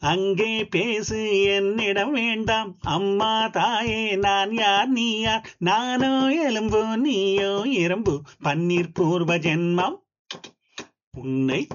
அங்கே பேசு என்னிடம் வேண்டாம் அம்மா தாயே நான் யார் நீ யார் நானோ எலும்பு நீயோ எறும்பு பன்னீர் பூர்வ ஜென்மம் உன்னை